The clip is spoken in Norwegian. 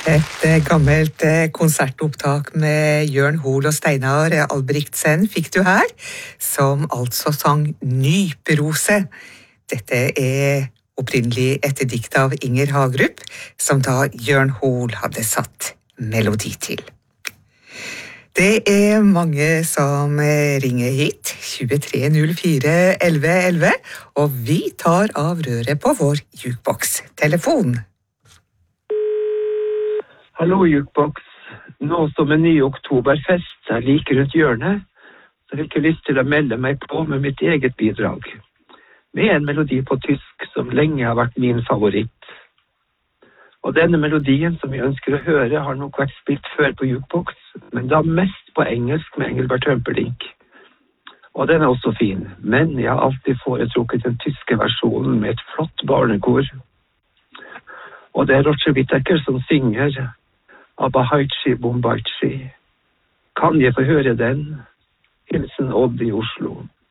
Et gammelt konsertopptak med Jørn Hoel og Steinar Albrigtsen fikk du her, som altså sang Nyperose. Dette opprinnelig et dikt av Inger Hagerup, som da Jørn Hoel hadde satt melodi til. Det mange som ringer hit, 2304 11 11, og vi tar av røret på vår jukebox-telefon. Hallo, jukebox. Nå som en ny oktoberfest er like rundt hjørnet, så har jeg ikke lyst til å melde meg på med mitt eget bidrag. Med en melodi på tysk som lenge har vært min favoritt. Og denne melodien som jeg ønsker å høre har nok vært spilt før på jukebox, men da mest på engelsk med Engelbert Humperdinck. Og den også fin, men jeg har alltid foretrukket den tyske versjonen med et flott barnekor. Og det Roger Whittaker som synger Aber Heitschi Bombaitschi. Kan jeg få høre den? Hilsen Odd i Oslo.